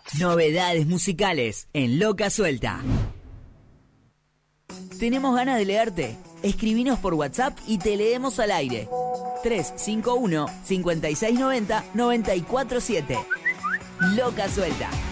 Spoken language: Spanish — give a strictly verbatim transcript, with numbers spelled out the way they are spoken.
Novedades musicales en Loca Suelta. ¿Tenemos ganas de leerte? Escribinos por WhatsApp y te leemos al aire. tres cinco uno, cinco seis nueve cero, nueve cuatro siete. Loca Suelta.